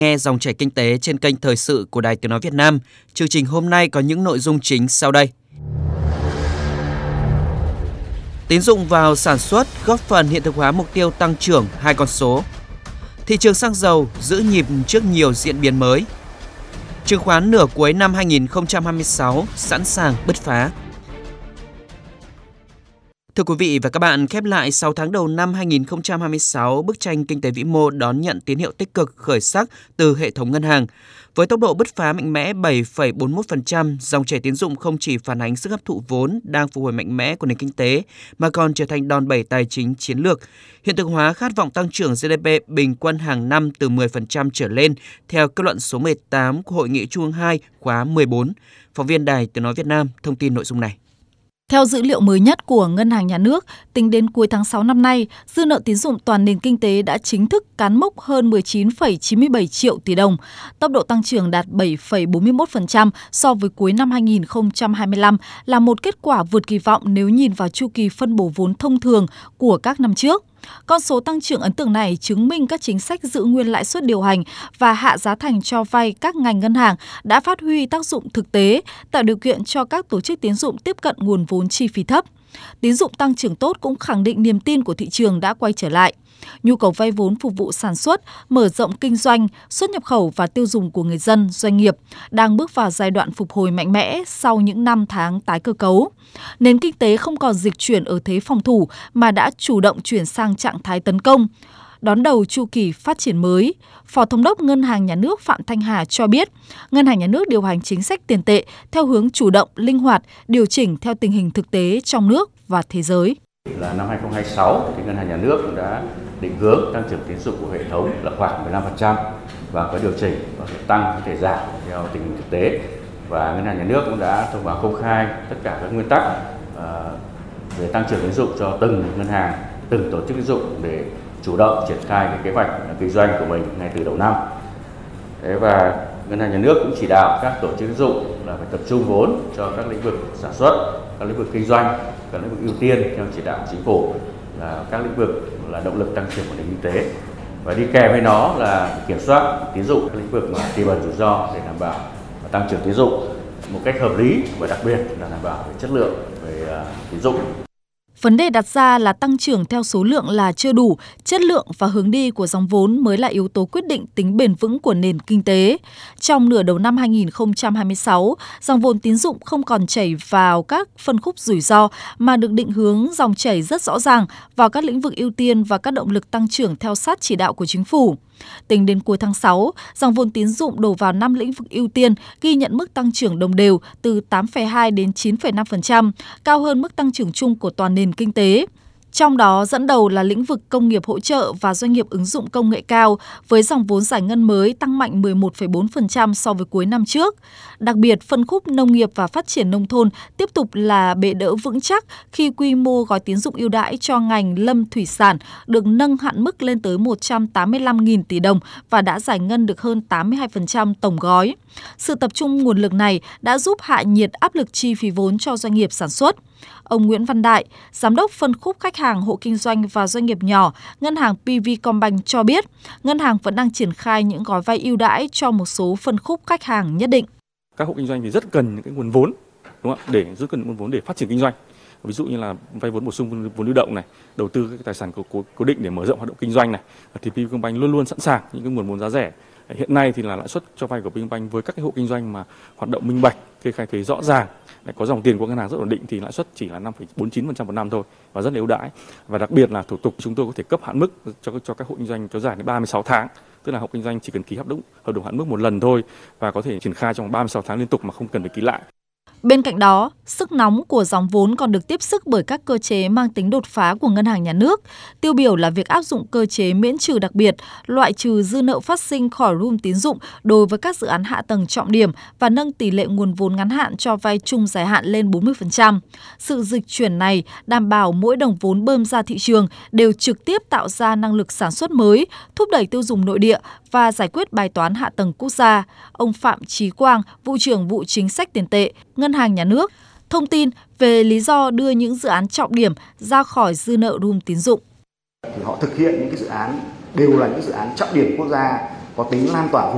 Nghe dòng chảy kinh tế trên kênh Thời sự của Đài Tiếng nói Việt Nam. Chương trình hôm nay có những nội dung chính sau đây. Tín dụng vào sản xuất góp phần hiện thực hóa mục tiêu tăng trưởng hai con số. Thị trường xăng dầu giữ nhịp trước nhiều diễn biến mới. Chứng khoán nửa cuối năm 2026 sẵn sàng bứt phá. Thưa quý vị và các bạn, khép lại 6 tháng đầu năm 2026, bức tranh kinh tế vĩ mô đón nhận tín hiệu tích cực khởi sắc từ hệ thống ngân hàng. Với tốc độ bứt phá mạnh mẽ 7,41%, dòng chảy tín dụng không chỉ phản ánh sức hấp thụ vốn đang phục hồi mạnh mẽ của nền kinh tế, mà còn trở thành đòn bẩy tài chính chiến lược, hiện thực hóa khát vọng tăng trưởng GDP bình quân hàng năm từ 10% trở lên, theo kết luận số 18 của Hội nghị Trung ương 2 khóa 14. Phóng viên Đài Tiếng nói Việt Nam thông tin nội dung này. Theo dữ liệu mới nhất của Ngân hàng Nhà nước, tính đến cuối tháng 6 năm nay, dư nợ tín dụng toàn nền kinh tế đã chính thức cán mốc hơn 19,97 triệu tỷ đồng. Tốc độ tăng trưởng đạt 7,41% so với cuối năm 2025 là một kết quả vượt kỳ vọng nếu nhìn vào chu kỳ phân bổ vốn thông thường của các năm trước. Con số tăng trưởng ấn tượng này chứng minh các chính sách giữ nguyên lãi suất điều hành và hạ giá thành cho vay các ngành ngân hàng đã phát huy tác dụng thực tế, tạo điều kiện cho các tổ chức tín dụng tiếp cận nguồn vốn chi phí thấp. Tín dụng tăng trưởng tốt cũng khẳng định niềm tin của thị trường đã quay trở lại. Nhu cầu vay vốn phục vụ sản xuất, mở rộng kinh doanh, xuất nhập khẩu và tiêu dùng của người dân, doanh nghiệp đang bước vào giai đoạn phục hồi mạnh mẽ sau những năm tháng tái cơ cấu. Nền kinh tế không còn dịch chuyển ở thế phòng thủ mà đã chủ động chuyển sang trạng thái tấn công. Đón đầu chu kỳ phát triển mới, Phó Thống đốc Ngân hàng Nhà nước Phạm Thanh Hà cho biết, Ngân hàng Nhà nước điều hành chính sách tiền tệ theo hướng chủ động, linh hoạt, điều chỉnh theo tình hình thực tế trong nước và thế giới. Là năm 2026 thì Ngân hàng Nhà nước đã định hướng tăng trưởng tín dụng của hệ thống là khoảng 15% và có điều chỉnh, có thể tăng, có thể giảm theo tình hình thực tế. Và Ngân hàng Nhà nước cũng đã thông báo công khai tất cả các nguyên tắc về tăng trưởng tín dụng cho từng ngân hàng, từng tổ chức tín dụng để chủ động triển khai cái kế hoạch kinh doanh của mình ngay từ đầu năm. Và Ngân hàng Nhà nước cũng chỉ đạo các tổ chức tín dụng là phải tập trung vốn cho các lĩnh vực sản xuất, các lĩnh vực kinh doanh, các lĩnh vực ưu tiên theo chỉ đạo chính phủ là các lĩnh vực là động lực tăng trưởng của nền kinh tế, và đi kèm với nó là kiểm soát tín dụng các lĩnh vực mà tiềm ẩn rủi ro để đảm bảo tăng trưởng tín dụng một cách hợp lý và đặc biệt là đảm bảo về chất lượng về tín dụng. Vấn đề đặt ra là tăng trưởng theo số lượng là chưa đủ, chất lượng và hướng đi của dòng vốn mới là yếu tố quyết định tính bền vững của nền kinh tế. Trong nửa đầu năm 2026, dòng vốn tín dụng không còn chảy vào các phân khúc rủi ro mà được định hướng dòng chảy rất rõ ràng vào các lĩnh vực ưu tiên và các động lực tăng trưởng theo sát chỉ đạo của chính phủ. Tính đến cuối tháng 6, dòng vốn tín dụng đổ vào 5 lĩnh vực ưu tiên ghi nhận mức tăng trưởng đồng đều từ 8,2 đến 9,5%, cao hơn mức tăng trưởng chung của toàn nền kinh tế. Trong đó dẫn đầu là lĩnh vực công nghiệp hỗ trợ và doanh nghiệp ứng dụng công nghệ cao với dòng vốn giải ngân mới tăng mạnh 11,4% so với cuối năm trước. Đặc biệt, phân khúc nông nghiệp và phát triển nông thôn tiếp tục là bệ đỡ vững chắc khi quy mô gói tín dụng ưu đãi cho ngành lâm thủy sản được nâng hạn mức lên tới 185.000 tỷ đồng và đã giải ngân được hơn 82% tổng gói. Sự tập trung nguồn lực này đã giúp hạ nhiệt áp lực chi phí vốn cho doanh nghiệp sản xuất. Ông Nguyễn Văn Đại, Giám đốc phân khúc khách hàng hộ kinh doanh và doanh nghiệp nhỏ, Ngân hàng PVcombank cho biết, ngân hàng vẫn đang triển khai những gói vay ưu đãi cho một số phân khúc khách hàng nhất định. Các hộ kinh doanh thì rất cần những cái nguồn vốn, đúng không? Để rất cần nguồn vốn để phát triển kinh doanh. Ví dụ như là vay vốn bổ sung vốn lưu động này, đầu tư các tài sản cố định để mở rộng hoạt động kinh doanh này, thì PVcombank luôn luôn sẵn sàng những cái nguồn vốn giá rẻ. Hiện nay thì là lãi suất cho vay của PVcombank với các cái hộ kinh doanh mà hoạt động minh bạch, kê khai thuế rõ ràng, có dòng tiền của ngân hàng rất ổn định thì lãi suất chỉ là 5,49% một năm thôi và rất là ưu đãi. Và đặc biệt là thủ tục chúng tôi có thể cấp hạn mức cho các hộ kinh doanh kéo dài đến 36 tháng. Tức là hộ kinh doanh chỉ cần ký hợp đồng hạn mức một lần thôi và có thể triển khai trong 36 tháng liên tục mà không cần phải ký lại. Bên cạnh đó, sức nóng của dòng vốn còn được tiếp sức bởi các cơ chế mang tính đột phá của Ngân hàng Nhà nước. Tiêu biểu là việc áp dụng cơ chế miễn trừ đặc biệt, loại trừ dư nợ phát sinh khỏi room tín dụng đối với các dự án hạ tầng trọng điểm và nâng tỷ lệ nguồn vốn ngắn hạn cho vay chung dài hạn lên 40%. Sự dịch chuyển này đảm bảo mỗi đồng vốn bơm ra thị trường đều trực tiếp tạo ra năng lực sản xuất mới, thúc đẩy tiêu dùng nội địa và giải quyết bài toán hạ tầng quốc gia. Ông Phạm Chí Quang, Vụ trưởng Vụ Chính sách Tiền tệ, Ngân hàng Nhà nước, thông tin về lý do đưa những dự án trọng điểm ra khỏi dư nợ room tín dụng. Thì họ thực hiện những cái dự án đều là những dự án trọng điểm quốc gia có tính lan tỏa vùng